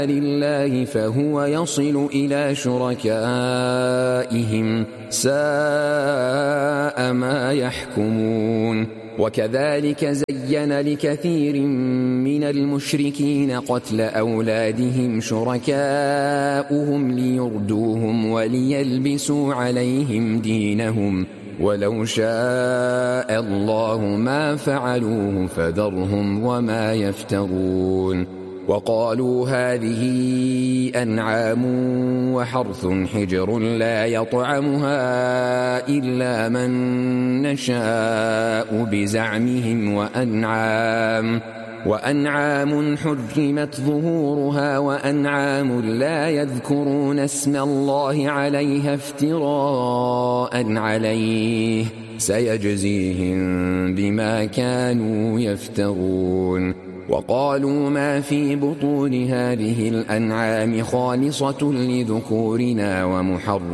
لله فهو يصل إلى شركائهم ساء ما يحكمون وكذلك زين لكثير من المشركين قتل أولادهم شركاؤهم ليردوهم وليلبسوا عليهم دينهم ولو شاء الله ما فعلوه فذرهم وما يفترون وقالوا هذه أنعام وحرث حجر لا يطعمها إلا من نشاء بزعمهم وأنعام حرمت ظهورها وأنعام لا يذكرون اسم الله عليها افتراء عليه سيجزيهم بما كانوا يفترون وقالوا ما في بطون هذه الأنعام خالصة لذكورنا ومحرم